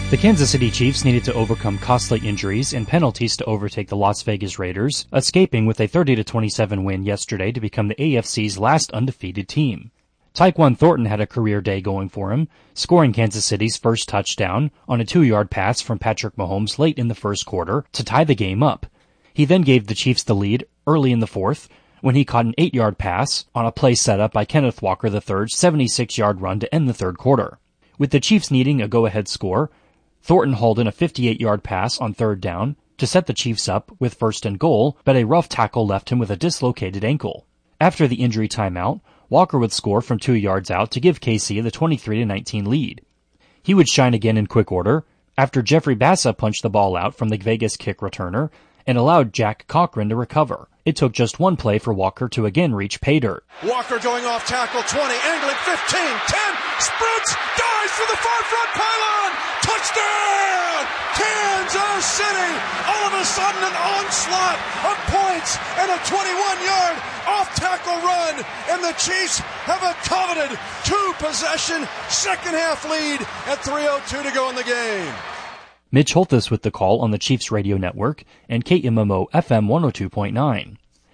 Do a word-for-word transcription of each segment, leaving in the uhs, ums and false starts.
The Kansas City Chiefs needed to overcome costly injuries and penalties to overtake the Las Vegas Raiders, escaping with a thirty to twenty-seven win yesterday to become the A F C's last undefeated team. Tyquan Thornton had a career day going for him, scoring Kansas City's first touchdown on a two-yard pass from Patrick Mahomes late in the first quarter to tie the game up. He then gave the Chiefs the lead early in the fourth when he caught an eight-yard pass on a play set up by Kenneth Walker the third's seventy-six-yard run to end the third quarter. With the Chiefs needing a go-ahead score, Thornton hauled in a fifty-eight-yard pass on third down to set the Chiefs up with first and goal, but a rough tackle left him with a dislocated ankle. After the injury timeout, Walker would score from two yards out to give K C the twenty-three to nineteen lead. He would shine again in quick order after Jeffrey Bassa punched the ball out from the Vegas kick returner and allowed Jack Cochran to recover. It took just one play for Walker to again reach pay dirt. Walker going off tackle, twenty, angling, fifteen, ten, sprints, dives for the far front pylon, touchdown! Kansas City! All of a sudden an onslaught of points and a twenty-one-yard off-tackle run, and the Chiefs have a coveted two-possession second-half lead at three oh two to go in the game. Mitch Holthus with the call on the Chiefs radio network and K M M O F M one oh two point nine.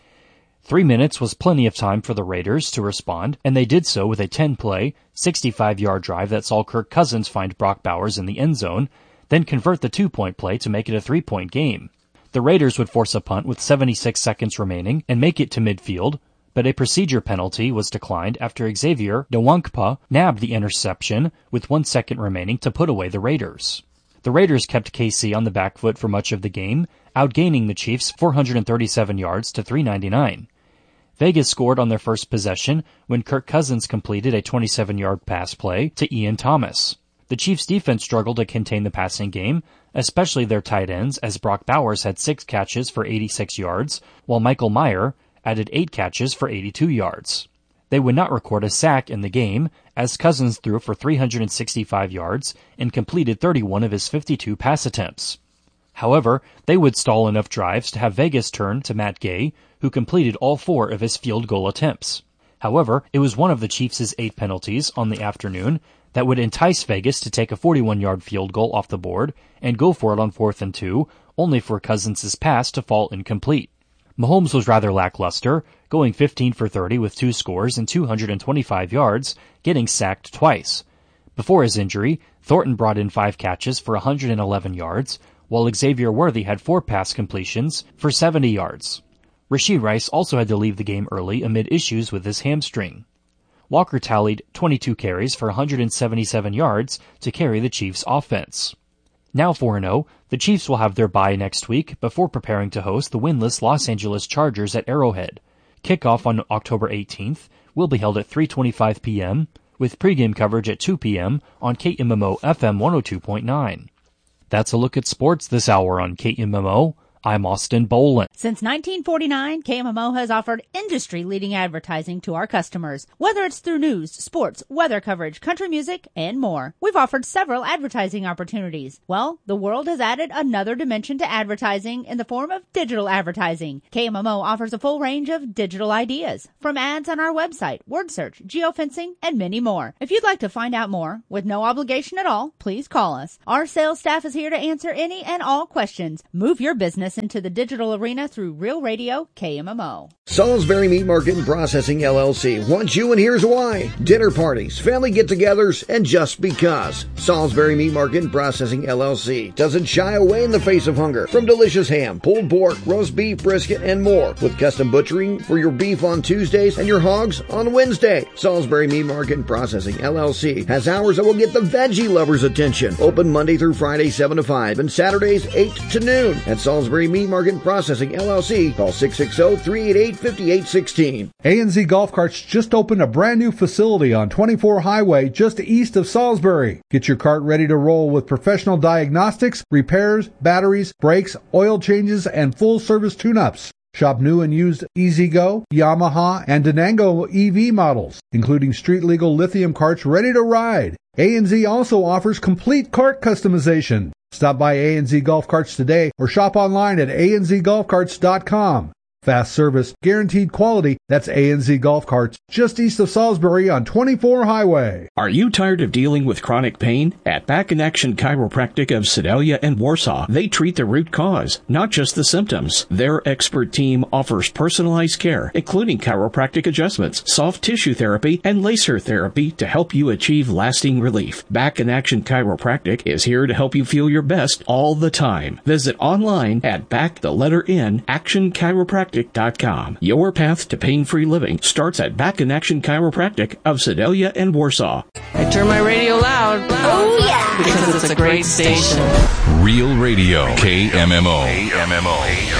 Three minutes was plenty of time for the Raiders to respond, and they did so with a ten-play, sixty-five-yard drive that saw Kirk Cousins find Brock Bowers in the end zone, then convert the two-point play to make it a three-point game. The Raiders would force a punt with seventy-six seconds remaining and make it to midfield, but a procedure penalty was declined after Xavier Nwankpa nabbed the interception with one second remaining to put away the Raiders. The Raiders kept K C on the back foot for much of the game, outgaining the Chiefs four hundred thirty-seven yards to three ninety-nine. Vegas scored on their first possession when Kirk Cousins completed a twenty-seven-yard pass play to Ian Thomas. The Chiefs' defense struggled to contain the passing game, especially their tight ends, as Brock Bowers had six catches for eighty-six yards, while Michael Mayer added eight catches for eighty-two yards. They would not record a sack in the game, as Cousins threw for three hundred sixty-five yards and completed thirty-one of his fifty-two pass attempts. However, they would stall enough drives to have Vegas turn to Matt Gay, who completed all four of his field goal attempts. However, it was one of the Chiefs' eight penalties on the afternoon that would entice Vegas to take a forty-one-yard field goal off the board and go for it on fourth and two, only for Cousins' pass to fall incomplete. Mahomes was rather lackluster, going fifteen for thirty with two scores and two hundred twenty-five yards, getting sacked twice. Before his injury, Thornton brought in five catches for one hundred eleven yards, while Xavier Worthy had four pass completions for seventy yards. Rashee Rice also had to leave the game early amid issues with his hamstring. Walker tallied twenty-two carries for one hundred seventy-seven yards to carry the Chiefs' offense. Now four and oh, the Chiefs will have their bye next week before preparing to host the winless Los Angeles Chargers at Arrowhead. Kickoff on October eighteenth will be held at three twenty-five p.m., with pregame coverage at two p.m. on K M M O F M one oh two point nine. That's a look at sports this hour on K M M O. I'm Austin Boland. Since nineteen forty-nine, K M M O has offered industry-leading advertising to our customers, whether it's through news, sports, weather coverage, country music, and more. We've offered several advertising opportunities. Well, the world has added another dimension to advertising in the form of digital advertising. K M M O offers a full range of digital ideas, from ads on our website, word search, geofencing, and many more. If you'd like to find out more, with no obligation at all, please call us. Our sales staff is here to answer any and all questions. Move your business into the digital arena through Real Radio K M M O. Salisbury Meat Market and Processing L L C wants you, and here's why. Dinner parties, family get-togethers, and just because. Salisbury Meat Market and Processing L L C doesn't shy away in the face of hunger. From delicious ham, pulled pork, roast beef, brisket, and more, with custom butchering for your beef on Tuesdays and your hogs on Wednesday. Salisbury Meat Market and Processing L L C has hours that will get the veggie lovers' attention. Open Monday through Friday, seven to five, and Saturdays, eight to noon. At Salisbury Meat Market and Processing L L C, call six six zero, three eight eight, five eight one six. A N Z Golf Carts just opened a brand new facility on twenty-four Highway just east of Salisbury. Get your cart ready to roll with professional diagnostics, repairs, batteries, brakes, oil changes, and full service tune-ups. Shop new and used E-Z-Go, Yamaha, and Denango E V models, including street-legal lithium carts ready to ride. A N Z also offers complete cart customization. Stop by A N Z Golf Carts today or shop online at A N Z golf carts dot com. Fast service, guaranteed quality. That's A N Z Golf Carts, just east of Salisbury on twenty-four Highway. Are you tired of dealing with chronic pain? At Back in Action Chiropractic of Sedalia and Warsaw, they treat the root cause, not just the symptoms. Their expert team offers personalized care, including chiropractic adjustments, soft tissue therapy, and laser therapy to help you achieve lasting relief. Back in Action Chiropractic is here to help you feel your best all the time. Visit online at back the letter N action chiropractic dot com. Your path to pain-free living starts at Back in Action Chiropractic of Sedalia and Warsaw. I turn my radio loud. Oh yeah! Because it's a great station. Real Radio, K M M O. K M M O.